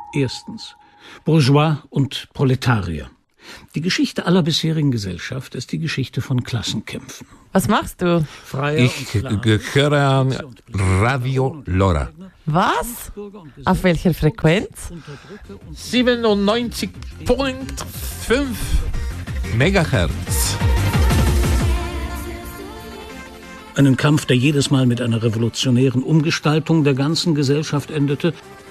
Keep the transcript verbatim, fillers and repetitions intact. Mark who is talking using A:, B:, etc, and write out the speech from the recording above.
A: Erstens. Bourgeois und Proletarier. Die Geschichte aller bisherigen Gesellschaft ist die Geschichte von Klassenkämpfen.
B: Was machst du?
A: Freier
C: Ich gehöre an Radio Lora.
B: Was? Auf welcher Frequenz?
C: siebenundneunzig Komma fünf Megahertz.
A: Einen Kampf, der jedes Mal mit einer revolutionären Umgestaltung der ganzen Gesellschaft endete.